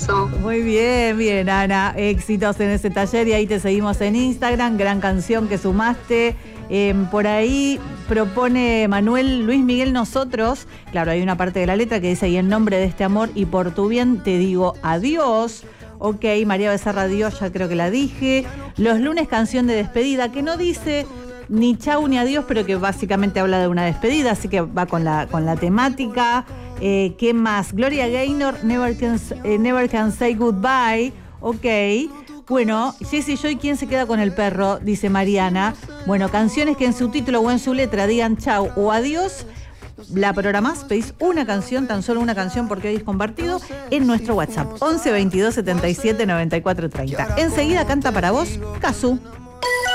eso. Muy bien, bien, Ana. Éxitos en ese taller y ahí te seguimos en Instagram. Gran canción que sumaste. Por ahí propone Manuel Luis Miguel Nosotros. Claro, hay una parte de la letra que dice: y en nombre de este amor y por tu bien te digo adiós. Ok, María Becerra, adiós, ya creo que la dije. Los lunes, canción de despedida, que no dice ni chau ni adiós, pero que básicamente habla de una despedida, así que va con la temática. ¿Qué más? Gloria Gaynor, Never Can Say Goodbye. Ok. Bueno, Jessie Joy, ¿quién se queda con el perro? Dice Mariana. Bueno, canciones que en su título o en su letra digan chau o adiós. La programás, pedís una canción, tan solo una canción porque hoy es compartido, en nuestro WhatsApp 11 22 77 94 30. Enseguida canta para vos Cazzu.